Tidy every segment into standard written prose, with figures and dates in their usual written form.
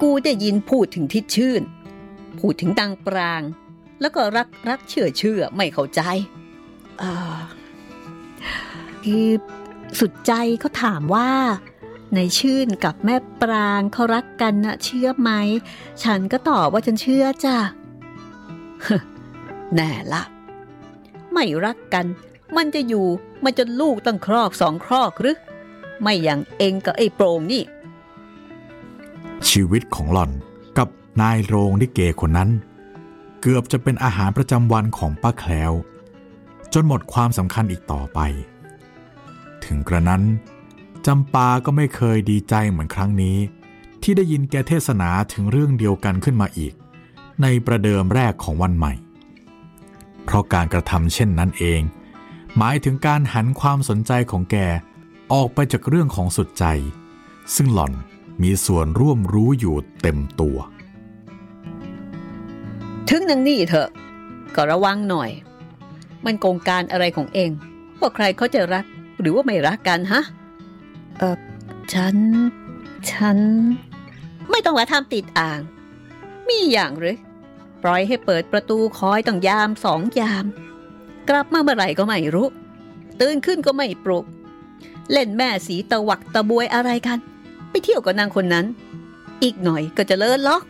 กูได้ยินพูดถึงทิดชื่นพูดถึงนางปรางแล้วก็รักเชื่อไม่เข้าใจคือสุดใจเขาถามว่าในชื่นกับแม่ปรางเขารักกันนะเชื่อไหมฉันก็ตอบว่าฉันเชื่อจ้ะแน่ละไม่รักกันมันจะอยู่มาจนลูกตั้งครอก2 ครอกหรือไม่อย่างเองกับไอ้โปร่งนี่ชีวิตของหล่อนกับนายโรงลิเกคนนั้นเกือบจะเป็นอาหารประจำวันของป้าแคล้วจนหมดความสำคัญอีกต่อไปถึงกระนั้นจำปาก็ไม่เคยดีใจเหมือนครั้งนี้ที่ได้ยินแกเทศนาถึงเรื่องเดียวกันขึ้นมาอีกในประเดิมแรกของวันใหม่เพราะการกระทำเช่นนั้นเองหมายถึงการหันความสนใจของแกออกไปจากเรื่องของสุดใจซึ่งหล่อนมีส่วนร่วมรู้อยู่เต็มตัวถึงนางนี่เถอะก็ระวังหน่อยมันโกงการอะไรของเองว่าใครเขาจะรักหรือว่าไม่รักกันฮะฉันไม่ต้องมาทำติดอ่างมีอย่างหรือปล่อยให้เปิดประตูคอยตั้งยาม2 ยามกลับมาเมื่อไหร่ก็ไม่รู้ตื่นขึ้นก็ไม่ปลุกเล่นแม่สีตะวักตะบวยอะไรกันไปเที่ยวกับนางคนนั้นอีกหน่อยก็จะเลิศล็อก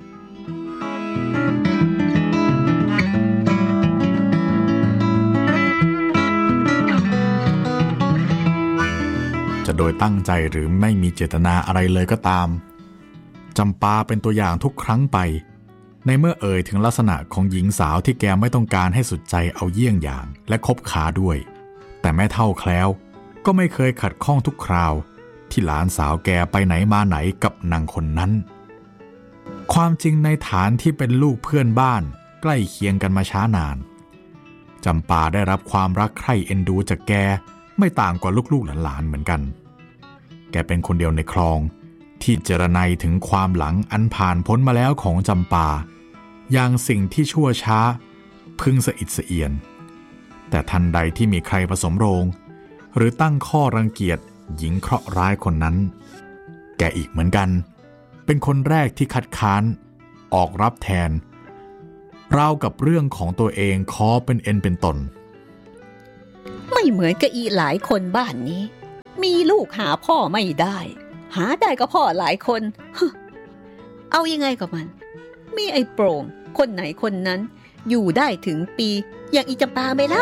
จะโดยตั้งใจหรือไม่มีเจตนาอะไรเลยก็ตามจำปาเป็นตัวอย่างทุกครั้งไปในเมื่อเอ่ยถึงลักษณะของหญิงสาวที่แกไม่ต้องการให้สุดใจเอาเยี่ยงอย่างและคบค้าด้วยแต่แม่เฒ่าแคล้วก็ไม่เคยขัดข้องทุกคราวที่หลานสาวแกไปไหนมาไหนกับนางคนนั้นความจริงในฐานที่เป็นลูกเพื่อนบ้านใกล้เคียงกันมาช้านานจำปาได้รับความรักใคร่เอ็นดูจากแกไม่ต่างกว่าลูกๆหลานๆเหมือนกันแกเป็นคนเดียวในคลองที่เจรไนถึงความหลังอันผ่านพ้นมาแล้วของจำปาอย่างสิ่งที่ชั่วช้าพึงสะอิดสะเอียนแต่ทันใดที่มีใครผสมโรงหรือตั้งข้อรังเกียจหญิงเคราะห์ร้ายคนนั้นแกอีกเหมือนกันเป็นคนแรกที่คัดค้านออกรับแทนราวกับเรื่องของตัวเองขอเป็นเอ็นเป็นตนไม่เหมือนกับอีหลายคนบ้านนี้มีลูกหาพ่อไม่ได้หาได้ก็พ่อหลายคนเอายังไงกับมันมีไอ้โปร่งคนไหนคนนั้นอยู่ได้ถึงปีอย่างอีจำปาไม่เล่า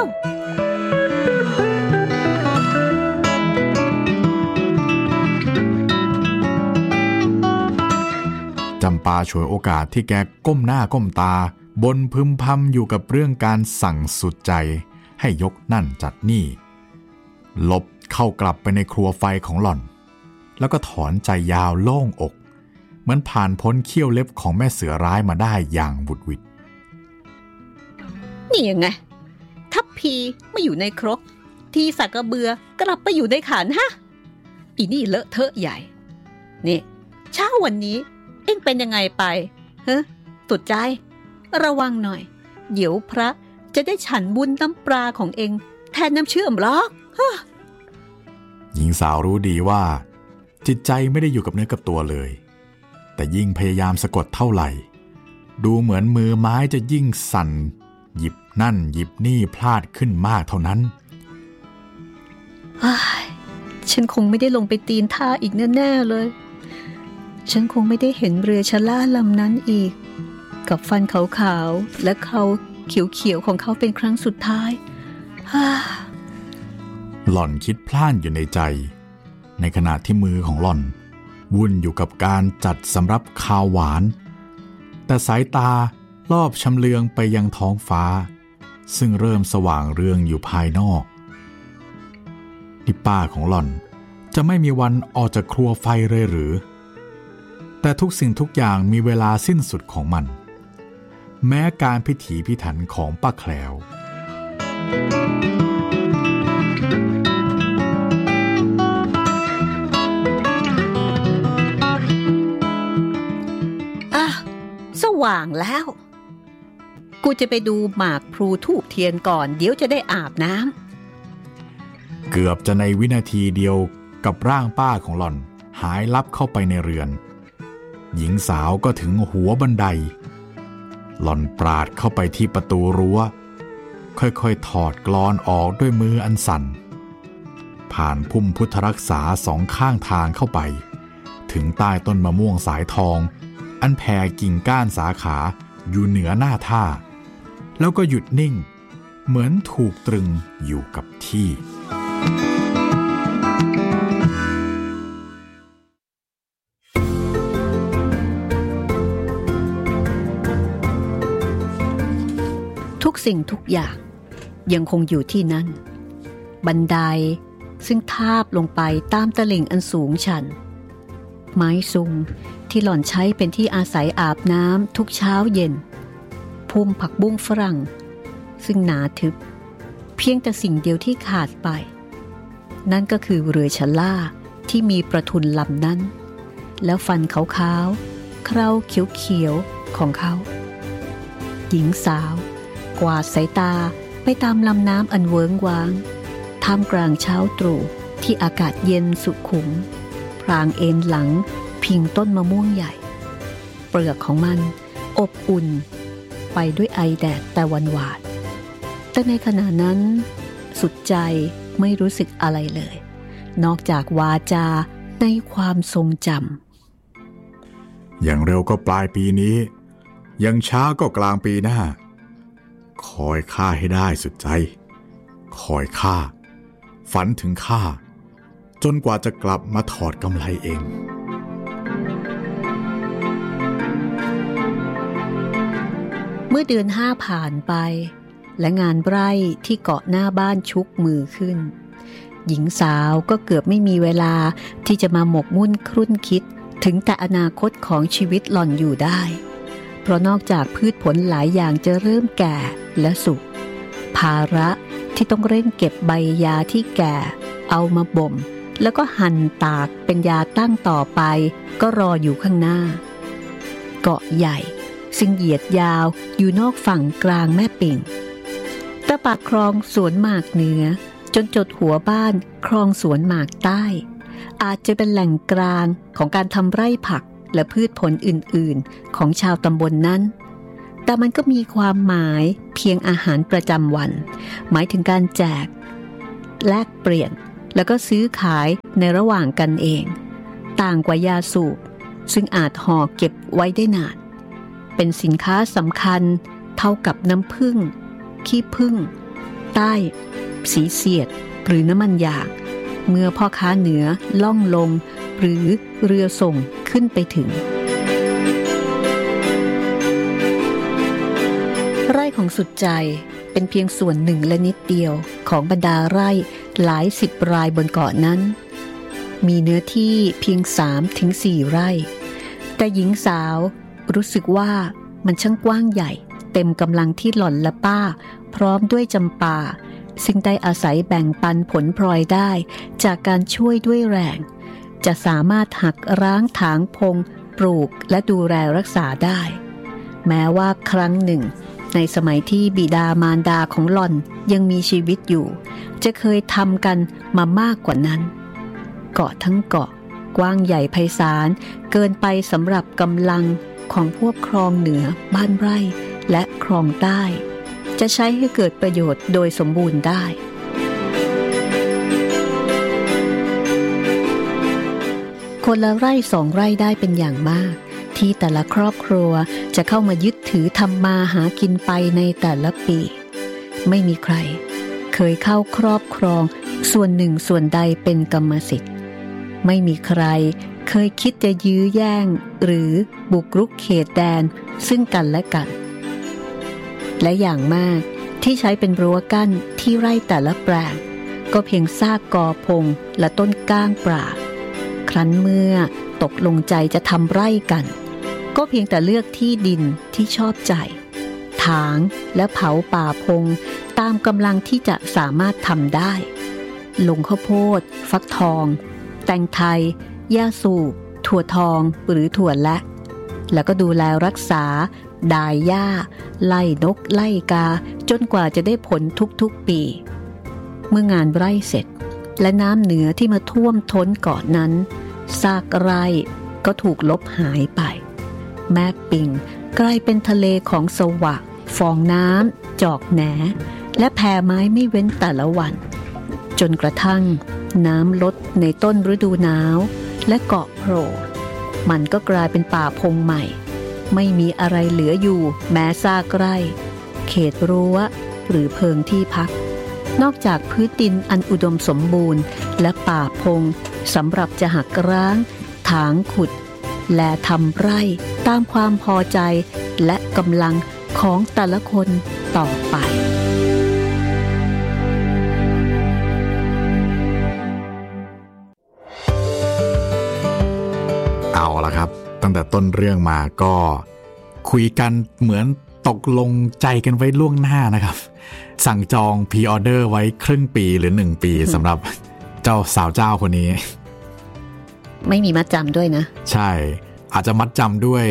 จำปาฉวยโอกาสที่แกก้มหน้าก้มตาบนพึมพำอยู่กับเรื่องการสั่งสุดใจให้ยกนั่นจัดนี่หลบเข้ากลับไปในครัวไฟของหล่อนแล้วก็ถอนใจยาวโล่งอกเหมือนผ่านพ้นเขี้ยวเล็บของแม่เสือร้ายมาได้อย่างบุดวิดนี่ยังไงทัพพีไม่อยู่ในครกทีสักกระเบือกลับไปอยู่ในขันฮะอีนี่เลอะเทอะใหญ่นี่เช้าวันนี้เอ็งเป็นยังไงไปสุดใจระวังหน่อยเดี๋ยวพระจะได้ฉันบุญน้ำปลาของเอ็งแทนน้ำเชื่อมหรอกหญิงสาวรู้ดีว่าจิตใจไม่ได้อยู่กับเนื้อกับตัวเลยแต่ยิ่งพยายามสะกดเท่าไหร่ดูเหมือนมือไม้จะยิ่งสั่นหยิบนั่นหยิบนี่พลาดขึ้นมากเท่านั้นฉันคงไม่ได้ลงไปตีนท่าอีกแน่ๆเลยฉันคงไม่ได้เห็นเรือชะล่าลำนั้นอีกกับฟันขาวๆและเขาเขียวๆของเขาเป็นครั้งสุดท้ายหล่อนคิดพล่านอยู่ในใจในขณะที่มือของหล่อนวุ่นอยู่กับการจัดสำรับข้าวหวานแต่สายตาลอบชำเลืองไปยังท้องฟ้าซึ่งเริ่มสว่างเรืองอยู่ภายนอกนี่ป้าของหล่อนจะไม่มีวันออกจากครัวไฟเลยหรือแต่ทุกสิ่งทุกอย่างมีเวลาสิ้นสุดของมันแม้การพิถีพิถันของป้าแคล้วสว่างแล้วกูจะไปดูหมากพลูธูปเทียนก่อนเดี๋ยวจะได้อาบน้ำเกือบจะในวินาทีเดียวกับร่างป้าของหล่อนหายลับเข้าไปในเรือนหญิงสาวก็ถึงหัวบันไดหล่อนปราดเข้าไปที่ประตูรั้วค่อยๆถอดกลอนออกด้วยมืออันสั่นผ่านพุ่มพุทธรักษาสองข้างทางเข้าไปถึงใต้ต้นมะม่วงสายทองอันแผ่กิ่งก้านสาขาอยู่เหนือหน้าท่าแล้วก็หยุดนิ่งเหมือนถูกตรึงอยู่กับที่ทุกสิ่งทุกอย่างยังคงอยู่ที่นั่นบันไดซึ่งทาบลงไปตามตลิ่งอันสูงชันไม้ซุงที่หล่อนใช้เป็นที่อาศัยอาบน้ำทุกเช้าเย็นพุ่มผักบุ้งฝรั่งซึ่งหนาทึบเพียงแต่สิ่งเดียวที่ขาดไปนั่นก็คือเรือชะล่าที่มีประทุนลำนั้นแล้วฟันขาวๆเคราเขียวๆของเขาหญิงสาวกวาดสายตาไปตามลำน้ำอันเวิ้งว้างท่ามกลางเช้าตรู่ที่อากาศเย็นสุขุมพรางเอนหลังพิงต้นมะม่วงใหญ่เปลือกของมันอบอุ่นไปด้วยไอแดดแต่วันหวานแต่ในขณะนั้นสุดใจไม่รู้สึกอะไรเลยนอกจากวาจาในความทรงจำอย่างเร็วก็ปลายปีนี้อย่างช้าก็กลางปีหน้าคอยข้าให้ได้สุดใจคอยข้าฝันถึงข้าจนกว่าจะกลับมาถอดกำไลเองเมื่อเดือน5ผ่านไปและงานไร่ที่เกาะหน้าบ้านชุกมือขึ้นหญิงสาวก็เกือบไม่มีเวลาที่จะมาหมกมุ่นครุ่นคิดถึงแต่อนาคตของชีวิตหล่อนอยู่ได้เพราะนอกจากพืชผลหลายอย่างจะเริ่มแก่และสุกภาระที่ต้องเร่งเก็บใบยาที่แก่เอามาบ่มแล้วก็หั่นตากเป็นยาตั้งต่อไปก็รออยู่ข้างหน้าเกาะใหญ่ซึ่งเหยียดยาวอยู่นอกฝั่งกลางแม่ปิ่งตะปากคลองสวนหมากเหนือจนจดหัวบ้านคลองสวนหมากใต้อาจจะเป็นแหล่งกลางของการทำไร่ผักและพืชผลอื่นๆของชาวตำบล นั้นแต่มันก็มีความหมายเพียงอาหารประจำวันหมายถึงการแจกแลกเปลี่ยนแล้วก็ซื้อขายในระหว่างกันเองต่างกว่ายาสูบซึ่งอาจห่อเก็บไว้ได้นานเป็นสินค้าสำคัญเท่ากับน้ำผึ้งขี้ผึ้งใต้สีเสียดหรือน้ำมันยางเมื่อพ่อค้าเหนือล่องลงหรือเรือส่งขึ้นไปถึงไร่ของสุดใจเป็นเพียงส่วนหนึ่งและนิดเดียวของบรรดาไร่หลายสิบรายบนเกาะนั้นมีเนื้อที่เพียง 3-4 ไร่แต่หญิงสาวรู้สึกว่ามันช่างกว้างใหญ่เต็มกำลังที่หล่อนและป้าพร้อมด้วยจำปาซึ่งได้อาศัยแบ่งปันผลพลอยได้จากการช่วยด้วยแรงจะสามารถหักร้างถางพงปลูกและดูแลรักษาได้แม้ว่าครั้งหนึ่งในสมัยที่บิดามารดาของหล่อนยังมีชีวิตอยู่จะเคยทำกันมามากกว่านั้นเกาะทั้งเกาะกว้างใหญ่ไพศาลเกินไปสำหรับกำลังของพวกคลองเหนือบ้านไร่และคลองใต้จะใช้ให้เกิดประโยชน์โดยสมบูรณ์ได้คนละไร่2 ไร่ได้เป็นอย่างมากที่แต่ละครอบครัวจะเข้ามายึดถือทำมาหากินไปในแต่ละปีไม่มีใครเคยเข้าครอบครองส่วนหนึ่งส่วนใดเป็นกรรมสิทธิ์ไม่มีใครเคยคิดจะยื้อแย่งหรือบุกรุกเขตแดนซึ่งกันและกันและอย่างมากที่ใช้เป็นรั้วกั้นที่ไร่แต่ละแปลงก็เพียงซากกอพงและต้นก้างปราบครั้นเมื่อตกลงใจจะทำไร่กันก็เพียงแต่เลือกที่ดินที่ชอบใจถางและเผาป่าพงตามกำลังที่จะสามารถทำได้ลงข้าวโพดฟักทองแตงไทยหญ้าสูบถั่วทองหรือถั่วและแล้วก็ดูแลรักษาดายหญ้าไล่นกไล่กาจนกว่าจะได้ผลทุกๆปีเมื่องานไร่เสร็จและน้ำเหนือที่มาท่วมท้นเกาะนั้นซากไร่ก็ถูกลบหายไปแม่ปิงกลายเป็นทะเลของสวะฟองน้ำจอกแหนและแพไม้ไม่เว้นแต่ละวันจนกระทั่งน้ำลดในต้นฤดูหนาวและเกาะโผล่มันก็กลายเป็นป่าพงใหม่ไม่มีอะไรเหลืออยู่แม้ซากไร่เขตรั้วหรือเพิงที่พักนอกจากพื้นดินอันอุดมสมบูรณ์และป่าพงสำหรับจะหักร้างถางขุดและทำไร่ตามความพอใจและกำลังของแต่ละคนต่อไปเอาละครับตั้งแต่ต้นเรื่องมาก็คุยกันเหมือนตกลงใจกันไว้ล่วงหน้านะครับสั่งจองพรีออเดอร์ไว้ครึ่งปีหรือ1 ปีสำหรับเจ้าสาวเจ้าคนนี้ไม่มีมัดจำด้วยนะใช่อาจจะมัดจำด้วย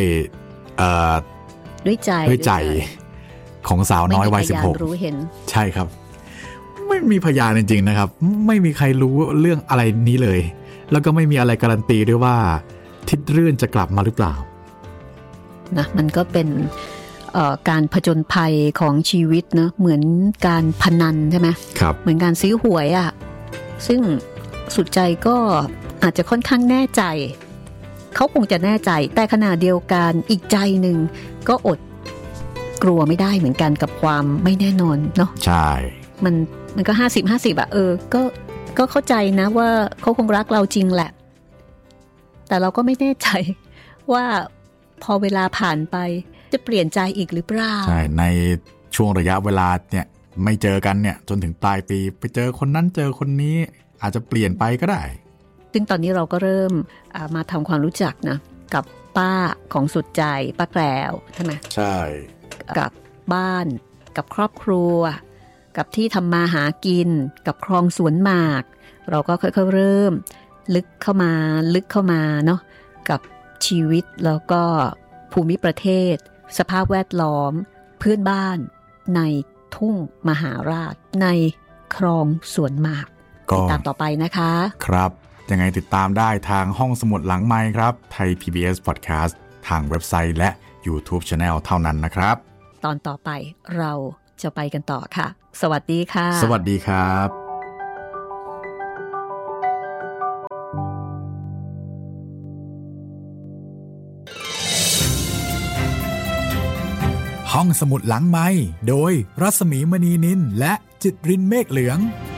ด้วยใจของสาวน้อยวัย16 รู้เห็นใช่ครับไม่มีพยานจริงๆนะครับไม่มีใครรู้เรื่องอะไรนี้เลยแล้วก็ไม่มีอะไรการันตีด้วยว่าทิดเรื่อนจะกลับมาหรือเปล่านะมันก็เป็นการผจญภัยของชีวิตนะเหมือนการพนันใช่ไหมครับเหมือนการซื้อหวยอ่ะซึ่งสุดใจก็อาจจะค่อนข้างแน่ใจเขาคงจะแน่ใจแต่ขณะเดียวกันอีกใจหนึ่งก็อดกลัวไม่ได้เหมือนกันกับความไม่แน่นอนเนาะใช่มันก็50-50อ่ะก็เข้าใจนะว่าเขาคงรักเราจริงแหละแต่เราก็ไม่แน่ใจว่าพอเวลาผ่านไปจะเปลี่ยนใจอีกหรือเปล่าใช่ในช่วงระยะเวลาเนี่ยไม่เจอกันเนี่ยจนถึงปลายปีไปเจอคนนั้นเจอคนนี้อาจจะเปลี่ยนไปก็ได้ซึ่งตอนนี้เราก็เริ่มมาทำความรู้จักนะกับป้าของสุดใจป้าแกวใช่ไหมใช่กับบ้านกับครอบครัวกับที่ทำมาหากินกับคลองสวนหมากเราก็ค่อยๆเริ่มลึกเข้ามาเนาะกับชีวิตแล้วก็ภูมิประเทศสภาพแวดล้อมเพื่อนบ้านในทุ่งมหาราชในคลองสวนหมากติดตามต่อไปนะคะครับยังไงติดตามได้ทางห้องสมุดหลังไมค์ครับไทย PBS Podcast ทางเว็บไซต์และ YouTube Channel เท่านั้นนะครับตอนต่อไปเราจะไปกันต่อค่ะสวัสดีค่ะสวัสดีครับห้องสมุดหลังไมค์โดยรัศมีมณีนินและจิตรินเมฆเหลือง